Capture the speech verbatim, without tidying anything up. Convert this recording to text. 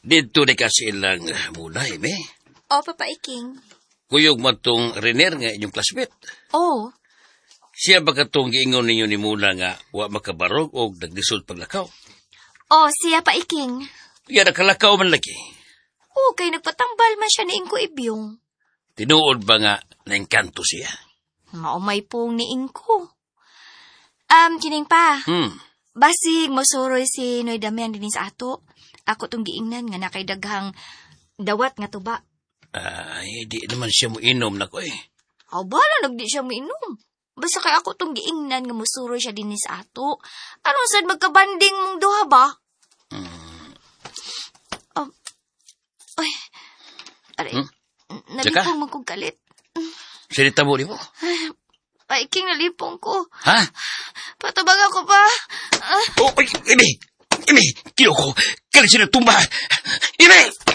Dito ni kasi ilang mula, eh, me. O, Papa Iking. Kuyog matong Renier nga inyong classmate. O. Siya ba katong giingon ninyo ni Mula nga wa makabarog o nagdisod paglakaw? O, siya pa Iking. Kaya nakalakaw man lagi. O, kay nagpatambal man siya ni Ingko Ibyong. Tinuod ba nga naengkanto siya? Maumay pong ni Ingko. Um, kining pa. Hmm. Basig, masuroy si Noy Damian din sa ato. Ako tong giingnan nga nakay daghang dawat nga tuba. Ay, di naman siya mo inom na ko eh. Aw, bala nagdi siya mainom. Basta kay ako tong giingnan nga musuroy siya din sa ato. Anong sad magkabanding mong duha ba? Hmm. Oh. Ay. Aray. Hmm? Nalipong man kong galit. Salita mo, di mo? Ay, King, nalipong ko. Ha? Patabag ako pa. Ah. Oh, ay, Imi! Imi! Kilo ko! Kailan sila tumba! Imi!